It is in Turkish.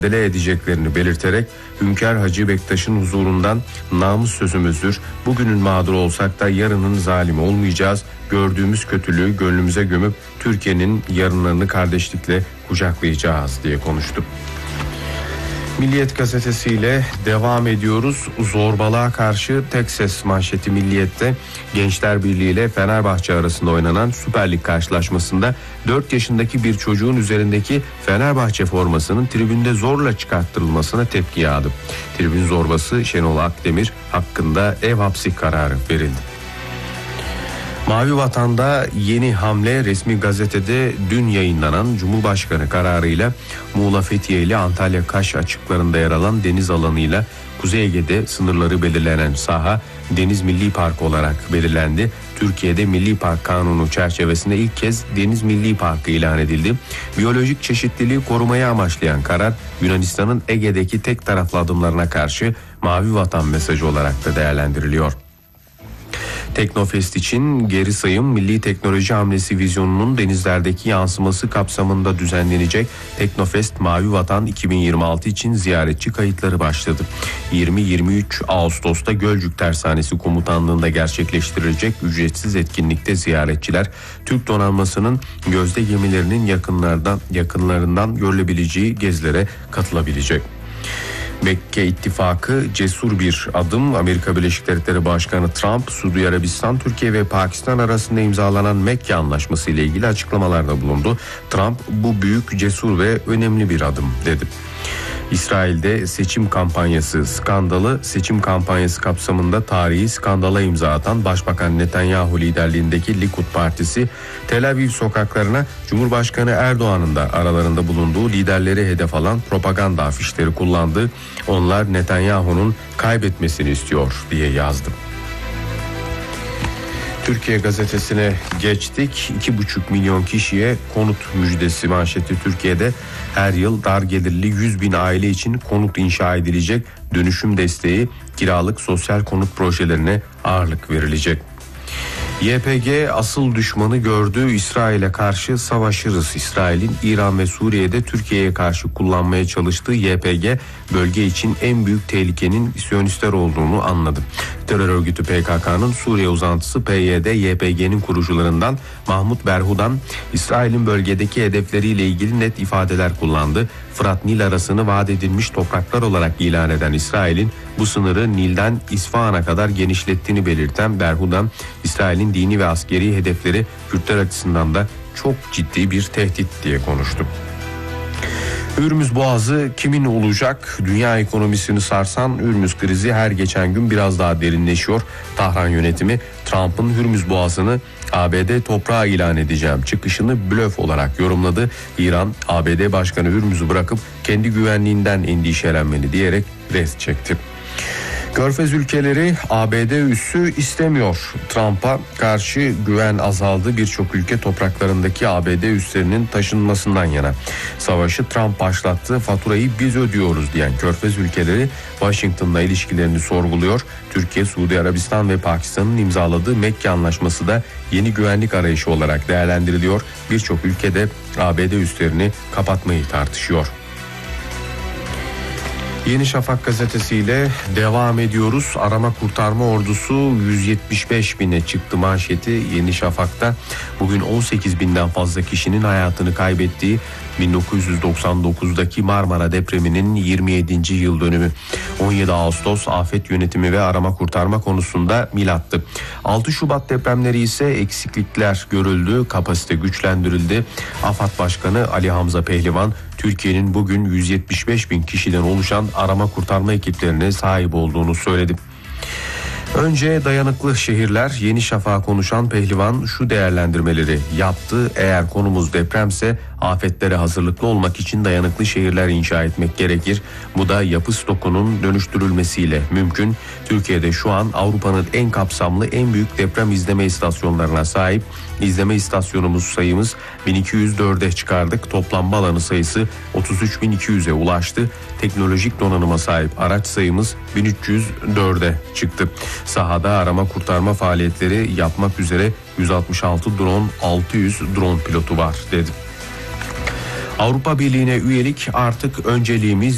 mücadele edeceklerini belirterek Hünkar Hacı Bektaş'ın huzurundan namus sözümüzdür. Bugünün mağduru olsak da yarının zalimi olmayacağız. Gördüğümüz kötülüğü gönlümüze gömüp Türkiye'nin yarınlarını kardeşlikle kucaklayacağız diye konuştu. Milliyet gazetesiyle devam ediyoruz. Zorbalığa karşı tek ses manşeti Milliyet'te. Gençler Birliği ile Fenerbahçe arasında oynanan Süper Lig karşılaşmasında 4 yaşındaki bir çocuğun üzerindeki Fenerbahçe formasının tribünde zorla çıkarttırılmasına tepki yağdı. Tribün zorbası Şenol Akdemir hakkında ev hapsi kararı verildi. Mavi Vatan'da yeni hamle resmi gazetede dün yayınlanan Cumhurbaşkanı kararıyla Muğla Fethiye ile Antalya Kaş açıklarında yer alan deniz alanıyla Kuzey Ege'de sınırları belirlenen saha Deniz Milli Parkı olarak belirlendi. Türkiye'de Milli Park Kanunu çerçevesinde ilk kez Deniz Milli Parkı ilan edildi. Biyolojik çeşitliliği korumaya amaçlayan karar Yunanistan'ın Ege'deki tek taraflı adımlarına karşı Mavi Vatan mesajı olarak da değerlendiriliyor. Teknofest için geri sayım Milli Teknoloji Hamlesi vizyonunun denizlerdeki yansıması kapsamında düzenlenecek Teknofest Mavi Vatan 2026 için ziyaretçi kayıtları başladı. 20-23 Ağustos'ta Gölcük Tersanesi Komutanlığı'nda gerçekleştirilecek ücretsiz etkinlikte ziyaretçiler Türk donanmasının gözde gemilerinin yakınlarından görülebileceği gezilere katılabilecek. Mekke ittifakı cesur bir adım. Amerika Birleşik Devletleri Başkanı Trump, Suudi Arabistan, Türkiye ve Pakistan arasında imzalanan Mekke Anlaşması ile ilgili açıklamalarda bulundu. Trump, bu büyük, cesur ve önemli bir adım dedi. İsrail'de seçim kampanyası skandalı, seçim kampanyası kapsamında tarihi skandala imza atan Başbakan Netanyahu liderliğindeki Likud Partisi, Tel Aviv sokaklarına Cumhurbaşkanı Erdoğan'ın da aralarında bulunduğu liderleri hedef alan propaganda afişleri kullandı. Onlar Netanyahu'nun kaybetmesini istiyor diye yazdı. Türkiye Gazetesi'ne geçtik. 2,5 milyon kişiye konut müjdesi manşeti Türkiye'de. Her yıl dar gelirli 100 bin aile için konut inşa edilecek. Dönüşüm desteği, kiralık sosyal konut projelerine ağırlık verilecek. YPG asıl düşmanı gördüğü İsrail'e karşı savaşırız. İsrail'in İran ve Suriye'de Türkiye'ye karşı kullanmaya çalıştığı YPG bölge için en büyük tehlikenin Siyonistler olduğunu anladı. Terör örgütü PKK'nın Suriye uzantısı PYD, YPG'nin kurucularından Mahmut Berhudan İsrail'in bölgedeki hedefleriyle ilgili net ifadeler kullandı. Fırat-Nil arasını vaat edilmiş topraklar olarak ilan eden İsrail'in bu sınırı Nil'den İsfahan'a kadar genişlettiğini belirten Berhudan, İsrail'in dini ve askeri hedefleri Kürtler açısından da çok ciddi bir tehdit diye konuştu. Hürmüz Boğazı kimin olacak? Dünya ekonomisini sarsan Hürmüz krizi her geçen gün biraz daha derinleşiyor. Tahran yönetimi Trump'ın Hürmüz Boğazı'nı ABD toprağı ilan edeceğim çıkışını blöf olarak yorumladı. İran, ABD Başkanı Hürmüz'ü bırakıp kendi güvenliğinden endişelenmeli diyerek rest çekti. Körfez ülkeleri ABD üssü istemiyor. Trump'a karşı güven azaldı. Birçok ülke topraklarındaki ABD üslerinin taşınmasından yana. Savaşı Trump başlattı. Faturayı biz ödüyoruz diyen Körfez ülkeleri Washington'la ilişkilerini sorguluyor. Türkiye, Suudi Arabistan ve Pakistan'ın imzaladığı Mekke Anlaşması da yeni güvenlik arayışı olarak değerlendiriliyor. Birçok ülkede ABD üslerini kapatmayı tartışıyor. Yeni Şafak gazetesiyle devam ediyoruz. Arama kurtarma ordusu 175 bine çıktı manşeti Yeni Şafak'ta. Bugün 18 binden fazla kişinin hayatını kaybettiği 1999'daki Marmara depreminin 27. yıl dönümü. 17 Ağustos afet yönetimi ve arama kurtarma konusunda milattı. 6 Şubat depremleri ise eksiklikler görüldü, kapasite güçlendirildi. AFAD Başkanı Ali Hamza Pehlivan, Türkiye'nin bugün 175 bin kişiden oluşan arama kurtarma ekiplerine sahip olduğunu söyledi. Önce dayanıklı şehirler. Yeni Şafak'a konuşan Pehlivan şu değerlendirmeleri yaptı. Eğer konumuz depremse afetlere hazırlıklı olmak için dayanıklı şehirler inşa etmek gerekir. Bu da yapı stokunun dönüştürülmesiyle mümkün. Türkiye'de şu an Avrupa'nın en kapsamlı, en büyük deprem izleme istasyonlarına sahip. İzleme istasyonumuz sayımız 1204'e çıkardık. Toplam alanı sayısı 33.200'e ulaştı. Teknolojik donanıma sahip araç sayımız 1304'e çıktı. Sahada arama kurtarma faaliyetleri yapmak üzere 166 drone, 600 drone pilotu var dedi. Avrupa Birliği'ne üyelik artık önceliğimiz